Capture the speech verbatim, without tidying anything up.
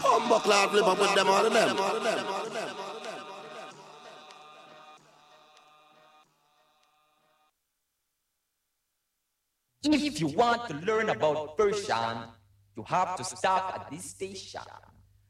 Humble cloud live up with them all of them. If you want to learn about Persian, you have to stop at this station.